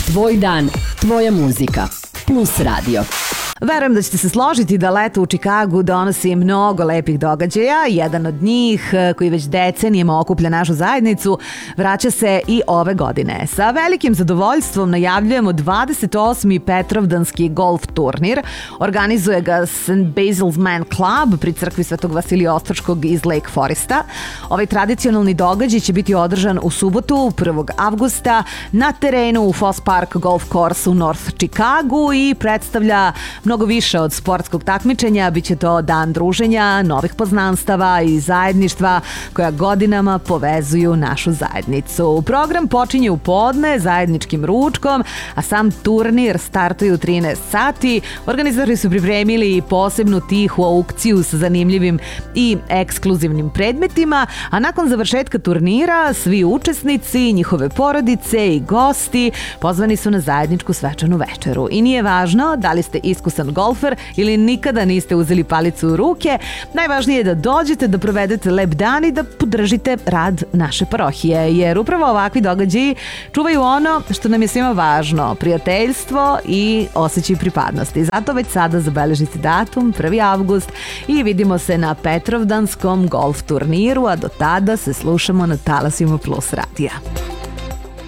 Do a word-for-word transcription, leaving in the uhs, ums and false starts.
Tvoj dan, tvoja muzika. Plus Radio. Verujem da ćete se složiti da leto u Čikagu donosi mnogo lepih događaja. Jedan od njih, koji već decenijama okuplja našu zajednicu, vraća se i ove godine. Sa velikim zadovoljstvom najavljujemo dvadeset osmi Petrovdanski golf turnir. Organizuje ga Saint Basil's Man Club pri crkvi Svetog Vasilija Ostroškog iz Lake Foresta. Ovaj tradicionalni događaj će biti održan u subotu, prvog avgusta, na terenu u Foss Park Golf Course u North Chicagu i predstavlja mnogo više od sportskog takmičenja. Biće to dan druženja, novih poznanstava i zajedništva koja godinama povezuju našu zajednicu. Program počinje u podne zajedničkim ručkom, a sam turnir startuje u trinaest sati. Organizatori su pripremili posebnu tihu aukciju sa zanimljivim i ekskluzivnim predmetima, a nakon završetka turnira svi učesnici, njihove porodice i gosti pozvani su na zajedničku svečanu večeru. I nije važno da li ste iskusan golfer ili nikada niste uzeli palicu u ruke, najvažnije je da dođete, da provedete lep dan i da podržite rad naše parohije, jer upravo ovakvi događaji čuvaju ono što nam je svima važno, prijateljstvo i osjećaj pripadnosti. Zato već sada zabeležite datum, prvi avgust, i vidimo se na Petrovdanskom golf turniru, a do tada se slušamo na talasima Plus Radija.